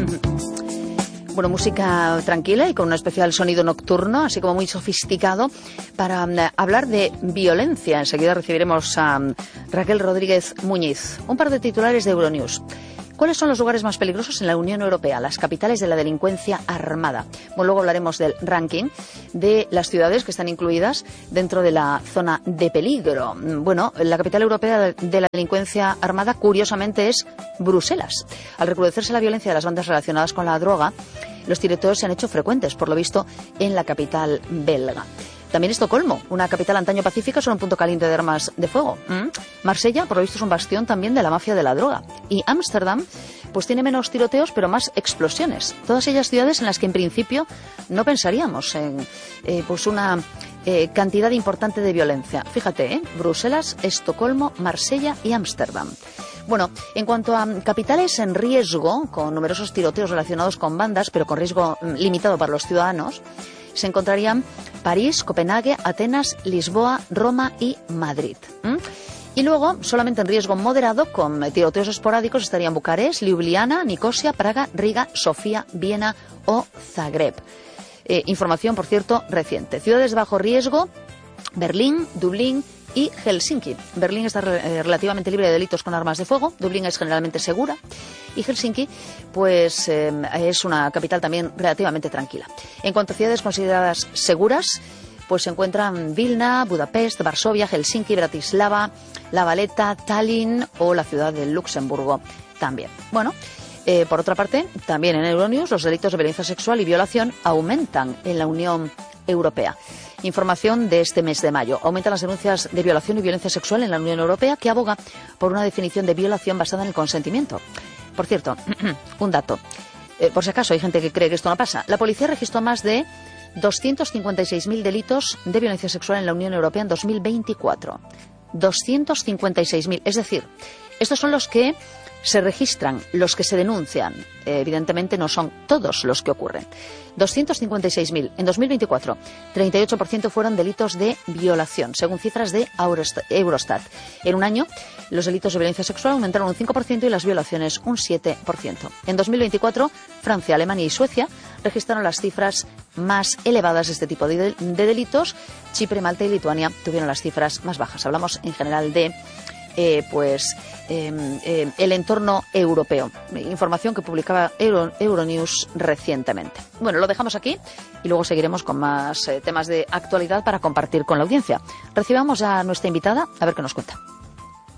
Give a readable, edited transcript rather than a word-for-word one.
Bueno, música tranquila y con un especial sonido nocturno, así como muy sofisticado, para hablar de violencia. Enseguida recibiremos a Raquel Rodríguez Muñiz. Un par de titulares de Euronews. ¿Cuáles son los lugares más peligrosos en la Unión Europea? Las capitales de la delincuencia armada. Bueno, luego hablaremos del ranking de las ciudades que están incluidas dentro de la zona de peligro. Bueno, la capital europea de la delincuencia armada, curiosamente, es Bruselas. Al recrudecerse la violencia de las bandas relacionadas con la droga, los tiroteos se han hecho frecuentes, por lo visto, en la capital belga. También Estocolmo, una capital antaño pacífica, es un punto caliente de armas de fuego. Marsella, por lo visto, es un bastión también de la mafia de la droga. Y Ámsterdam, pues tiene menos tiroteos, pero más explosiones. Todas ellas ciudades en las que, en principio, no pensaríamos en pues una cantidad importante de violencia. Fíjate, Bruselas, Estocolmo, Marsella y Ámsterdam. Bueno, en cuanto a capitales en riesgo, con numerosos tiroteos relacionados con bandas, pero con riesgo limitado para los ciudadanos, se encontrarían París, Copenhague, Atenas, Lisboa, Roma y Madrid. Y luego, solamente en riesgo moderado, con tiroteos esporádicos, estarían Bucarest, Ljubljana, Nicosia, Praga, Riga, Sofía, Viena o Zagreb. Información, por cierto, reciente. Ciudades de bajo riesgo: Berlín, Dublín y Helsinki. Berlín está relativamente libre de delitos con armas de fuego. Dublín es generalmente segura. Y Helsinki, pues, es una capital también relativamente tranquila. En cuanto a ciudades consideradas seguras, pues se encuentran Vilna, Budapest, Varsovia, Helsinki, Bratislava, La Valeta, Tallinn o la ciudad de Luxemburgo también. Bueno, por otra parte, también en Euronews, los delitos de violencia sexual y violación aumentan en la Unión Europea. Información de este mes de mayo. Aumentan las denuncias de violación y violencia sexual en la Unión Europea, que aboga por una definición de violación basada en el consentimiento. Por cierto, un dato. Por si acaso hay gente que cree que esto no pasa. La policía registró más de 256.000 delitos de violencia sexual en la Unión Europea en 2024. 256.000. Es decir, estos son los que se registran, los que se denuncian. Evidentemente no son todos los que ocurren. 256.000. En 2024, 38% fueron delitos de violación, según cifras de Eurostat. En un año, los delitos de violencia sexual aumentaron un 5% y las violaciones un 7%. En 2024, Francia, Alemania y Suecia registraron las cifras más elevadas de este tipo de delitos. Chipre, Malta y Lituania tuvieron las cifras más bajas. Hablamos en general de el entorno europeo. Información que publicaba Euronews recientemente. Bueno, lo dejamos aquí y luego seguiremos con más temas de actualidad para compartir con la audiencia. Recibamos a nuestra invitada a ver qué nos cuenta.